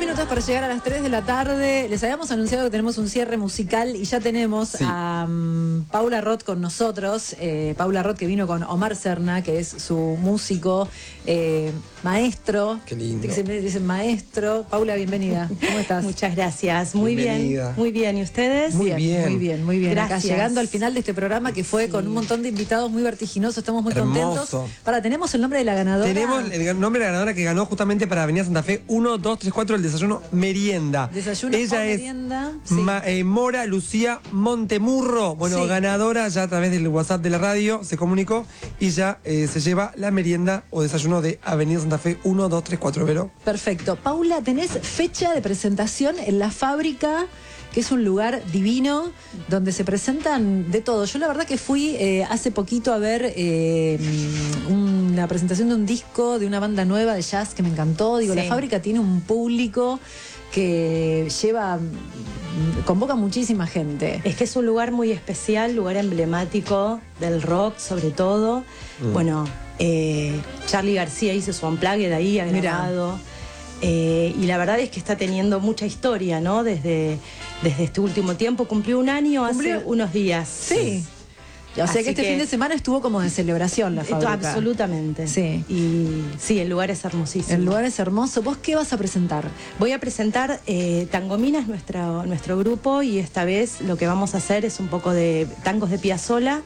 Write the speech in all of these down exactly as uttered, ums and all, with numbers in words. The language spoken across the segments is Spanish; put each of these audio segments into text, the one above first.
minutos para llegar a las tres de la tarde. Les habíamos anunciado que tenemos un cierre musical y ya tenemos sí. a um, Paula Roth con nosotros. Eh, Paula Roth, que vino con Omar Serna, que es su músico, eh, maestro. Qué lindo. Dicen, dicen maestro. Paula, bienvenida. ¿Cómo estás? Muchas gracias. Muy Bienvenida. bien. Muy bien. ¿Y ustedes? Muy bien. Muy bien, muy bien. Gracias. Acá llegando al final de este programa que fue sí. con un montón de invitados muy vertiginosos. Estamos muy Hermoso. contentos. Para, tenemos el nombre de la ganadora. Tenemos el nombre de la ganadora que ganó justamente para Avenida Santa Fe uno, dos, tres, cuatro, el desayuno merienda. Desayuno Ella o es merienda. Sí. Ma, eh, Mora Lucía Montemurro. Bueno, sí. ganadora ya a través del WhatsApp de la radio se comunicó y ya eh, se lleva la merienda o desayuno de Avenida Santa Fe uno, dos, tres, cuatro, Vero. Perfecto. Paula, tenés fecha de presentación en La Fábrica, que es un lugar divino donde se presentan de todo. Yo la verdad que fui eh, hace poquito a ver eh, una presentación de un disco de una banda nueva de jazz que me encantó. Digo, sí. La Fábrica tiene un público que lleva, convoca muchísima gente. Es que es un lugar muy especial, lugar emblemático del rock sobre todo. Mm. Bueno, eh, Charly García hizo su unplugged ahí, ha grabado. Eh, y la verdad es que está teniendo mucha historia, ¿no? Desde, desde este último tiempo. Cumplió un año ¿Cumplió? hace unos días. Sí. O sea Así que este que, fin de semana estuvo como de celebración La Fábrica. Absolutamente. Sí. Y sí, el lugar es hermosísimo. El lugar es hermoso. ¿Vos qué vas a presentar? Voy a presentar eh, Tangominas, nuestro, nuestro grupo, y esta vez lo que vamos a hacer es un poco de tangos de Piazzolla,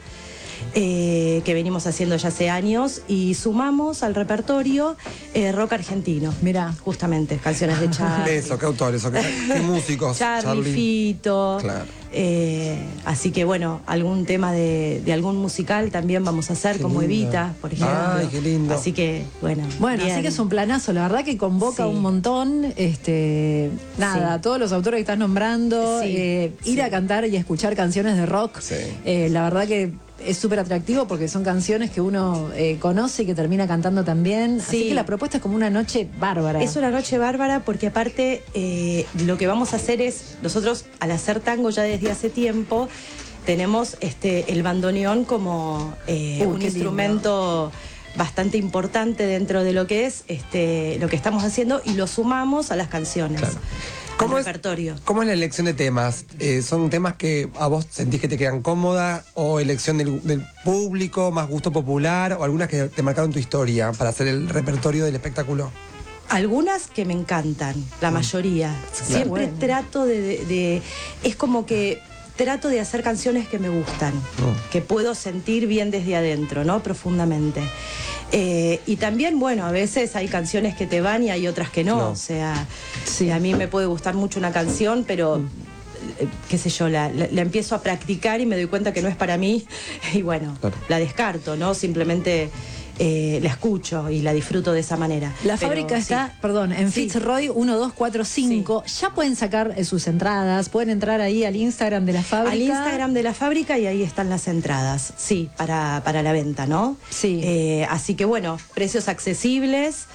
Eh, que venimos haciendo ya hace años, y sumamos al repertorio eh, rock argentino. Mirá, justamente, canciones de Charly. Eso, qué autores, qué, qué músicos. Charly, Charly. Fito. Claro. Eh, así que bueno, algún tema de, de algún musical también vamos a hacer, qué como lindo. Evita, por ejemplo. Ay, qué lindo. Así que, bueno. Bueno, bien. Así que es un planazo, la verdad que convoca sí. un montón. Este, nada, sí. todos los autores que estás nombrando, sí. Eh, ir sí. a cantar y a escuchar canciones de rock. Sí. Eh, la verdad que es súper atractivo porque son canciones que uno eh, conoce y que termina cantando también. Sí. Así que la propuesta es como una noche bárbara. Es una noche bárbara porque aparte eh, lo que vamos a hacer es, nosotros al hacer tango ya desde hace tiempo, tenemos este el bandoneón como eh, uh, un instrumento lindo. Bastante importante dentro de lo que es este lo que estamos haciendo, y lo sumamos a las canciones. Claro. ¿Cómo es, ¿Cómo es la elección de temas? Eh, ¿Son temas que a vos sentís que te quedan cómoda, o elección del, del público, más gusto popular, o algunas que te marcaron tu historia para hacer el repertorio del espectáculo? Algunas que me encantan, la mayoría. Claro. Siempre bueno. trato de, de, de... Es como que trato de hacer canciones que me gustan, oh. que puedo sentir bien desde adentro, ¿no? Profundamente. Eh, y también, bueno, a veces hay canciones que te van y hay otras que no. no. O sea, sí, a mí me puede gustar mucho una canción, pero, mm. eh, qué sé yo, la, la, la empiezo a practicar y me doy cuenta que no es para mí. Y bueno, claro. la descarto, ¿no? Simplemente eh, la escucho y la disfruto de esa manera. La pero, Fábrica sí. está, perdón, en sí. Fitzroy uno dos cuatro cinco. Sí. Ya pueden sacar eh, sus entradas, pueden entrar ahí al Instagram de La Fábrica. Al Instagram de La Fábrica, y ahí están las entradas, sí, para, para la venta, ¿no? Sí. Eh, así que bueno, precios accesibles.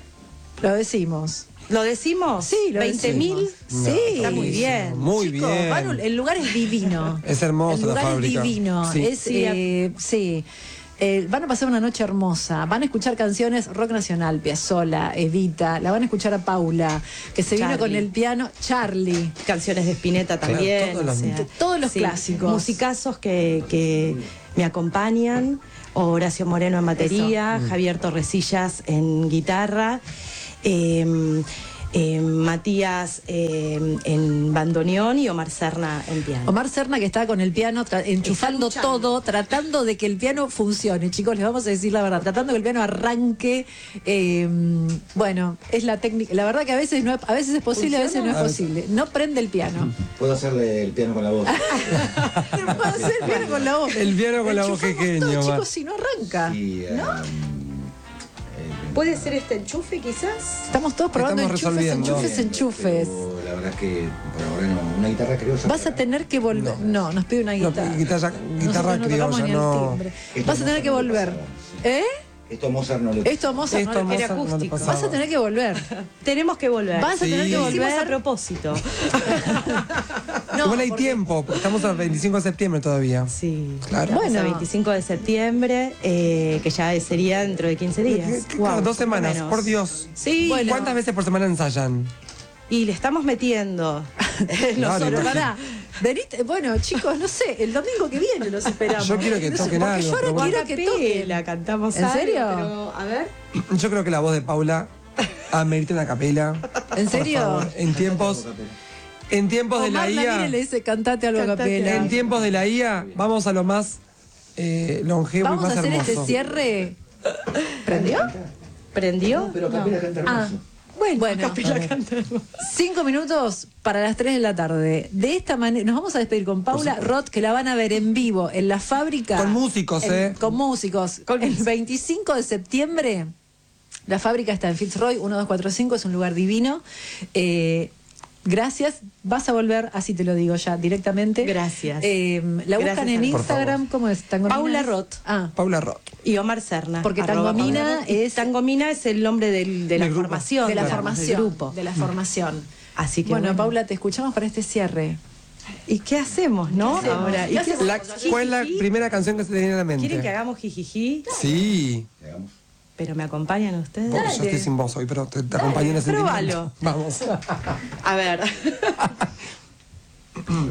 Lo decimos. ¿Lo decimos? Sí, lo veinte mil. No, sí. Está muy bien. Muy Chicos, bien. Manu, el lugar es divino. Es hermoso La Fábrica. El lugar es divino. Sí. Es, sí. Eh, sí. Eh, van a pasar una noche hermosa, van a escuchar canciones rock nacional, Piazzolla, Evita, la van a escuchar a Paula, que se Charly. vino con el piano, Charly. Canciones de Spinetta también. Claro, todos, o los, sea, todos los sí, clásicos. Musicazos que, que me acompañan, Horacio Moreno en batería, Eso. Javier Torresillas en guitarra, eh, Eh, Matías eh, en bandoneón y Omar Serna en piano. Omar Serna, que está con el piano enchufando todo, tratando de que el piano funcione, chicos, les vamos a decir la verdad, tratando que el piano arranque. Eh, bueno, es la técnica, la verdad que a veces no es, a veces es posible, ¿Funciona? a veces no es posible. No prende el piano. Puedo hacerle el piano con la voz. Puedo hacer el piano con la voz. El piano con la voz pequeño. Chicos, si no arranca. Sí, um, ¿no? ¿Puede ser este enchufe quizás? Estamos todos probando Estamos enchufes, resolviendo. enchufes, Bien, enchufes. pero la verdad es que por ahora no. Una guitarra criolla. Vas a tener que volver. No, no nos pide una guitarra. No, guitarra, guitarra no criolla, no. Vas a tener que volver. ¿Eh? Esto a Mozart no le Esto a Mozart Esto no le era acústico. No vas a tener que volver. Tenemos que volver. Vas a sí. tener que volver. Lo hicimos a propósito. No, Igual hay porque... tiempo, porque estamos al veinticinco de septiembre todavía. Sí, claro. Bueno, veinticinco de septiembre, eh, que ya sería dentro de quince días. Wow, dos semanas, por Dios. Sí. Bueno. ¿Cuántas veces por semana ensayan? Y le estamos metiendo. Nosotros, pará. Venite, bueno, chicos, no sé, el domingo que viene los esperamos. Yo quiero que No sé, toquen porque algo, yo ahora pero quiero bueno. que toquen. La cantamos ¿En algo, serio? pero, a ver. Yo creo que la voz de Paula amerita una capela. ¿En Por serio? favor. En tiempos, en tiempos de la Omar I A. Ramírez le dice, cantate algo a Cantate capela. En tiempos de la I A, vamos a lo más eh, longevo Vamos y más a hacer hermoso. este cierre. ¿Prendió? ¿Prendió? No, pero Capela canta Ah, hermoso. bueno, bueno, Capela canta hermoso. cinco minutos para las tres de la tarde. De esta manera, nos vamos a despedir con Paula Roth, que la van a ver en vivo en la fábrica. Con músicos, en- ¿eh? Con músicos. El veinticinco de septiembre, la fábrica está en Fitzroy, uno dos cuatro cinco, es un lugar divino. Eh, gracias, vas a volver, así te lo digo ya directamente. Gracias. Eh, la buscan Gracias en a ti. Por Instagram, ¿cómo es? ¿Tangomina? Paula Roth. Ah, Paula Roth. Y Omar Serna. Porque arroba Tangomina Paula Roth. Y es- Tangomina es el nombre del- de la Del grupo. formación. de la digamos, formación. del grupo. De la formación. Así que bueno, bueno. Paula, te escuchamos para este cierre. ¿Y qué hacemos, no? hacemos? Ahora, ¿Qué ¿y qué hacemos? La- hacemos? ¿Cuál es la Jijiji. primera canción que se te viene a la mente? ¿Quieren que hagamos jijiji? Sí. Digamos. ¿Pero me acompañan ustedes? Porque yo estoy sin voz hoy, pero te, te acompaño en ese Probalo. Vamos. A ver.